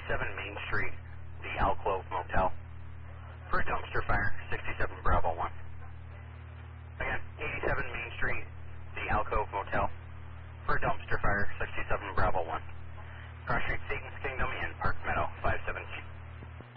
Main Street, the Alcove Motel. For a dumpster fire, 67 Bravo 1. Again, 87 Main Street, the Alcove Motel.